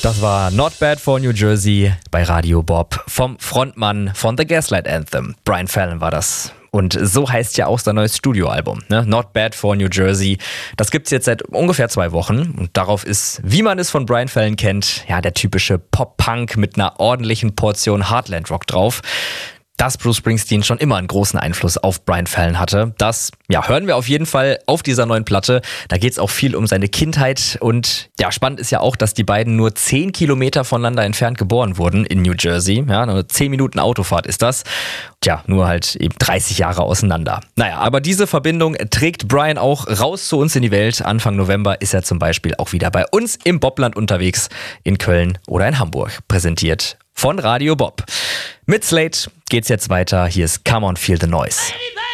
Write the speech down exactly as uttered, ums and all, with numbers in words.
Das war Not Bad for New Jersey bei Radio Bob vom Frontmann von The Gaslight Anthem. Brian Fallon war das. Und so heißt ja auch sein neues Studioalbum, ne? Not Bad for New Jersey. Das gibt's jetzt seit ungefähr zwei Wochen. Und darauf ist, wie man es von Brian Fallon kennt, ja, der typische Pop-Punk mit einer ordentlichen Portion Heartland-Rock drauf. Dass Bruce Springsteen schon immer einen großen Einfluss auf Brian Fallon hatte. Das ja, hören wir auf jeden Fall auf dieser neuen Platte. Da geht's auch viel um seine Kindheit. Und ja, spannend ist ja auch, dass die beiden nur zehn Kilometer voneinander entfernt geboren wurden in New Jersey. Ja, nur zehn Minuten Autofahrt ist das. Tja, nur halt eben dreißig Jahre auseinander. Naja, aber diese Verbindung trägt Brian auch raus zu uns in die Welt. Anfang November ist er zum Beispiel auch wieder bei uns im Bobland unterwegs in Köln oder in Hamburg. Präsentiert von Radio Bob. Mit Slate geht's jetzt weiter. Hier ist Come On Feel the Noise. Baby, baby.